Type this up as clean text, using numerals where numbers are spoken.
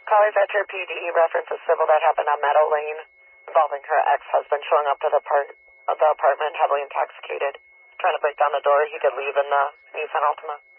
Collie Fetcher PD references civil that happened on Meadow Lane involving her ex-husband showing up to the apartment heavily intoxicated, trying to break down the door he could leave in the Nissan Altima.